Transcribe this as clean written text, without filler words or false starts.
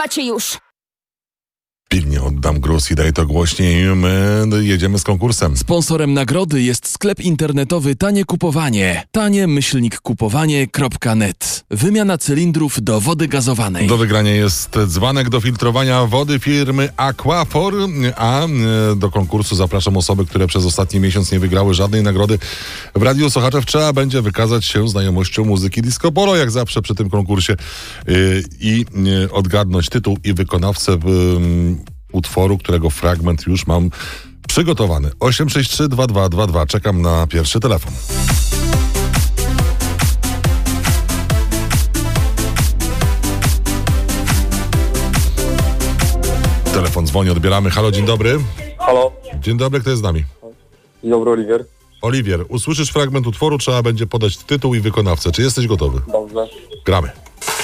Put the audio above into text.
macie już. Pilnie oddam gruz i daj to głośniej. My jedziemy z konkursem. Sponsorem nagrody jest sklep internetowy Tanie Kupowanie. Tanie-kupowanie.net. Wymiana cylindrów do wody gazowanej. Do wygrania jest dzbanek do filtrowania wody firmy Aquafor, a do konkursu zapraszam osoby, które przez ostatni miesiąc nie wygrały żadnej nagrody. W Radiu Sochaczew trzeba będzie wykazać się znajomością muzyki disco polo, jak zawsze przy tym konkursie, i odgadnąć tytuł i wykonawcę utworu, którego fragment już mam przygotowany. 8632222. Czekam na pierwszy telefon. Telefon dzwoni, odbieramy. Halo, dzień dobry. Halo. Dzień dobry, kto jest z nami? Dzień dobry, Oliwier. Oliwier, usłyszysz fragment utworu, trzeba będzie podać tytuł i wykonawcę. Czy jesteś gotowy? Dobrze. Gramy.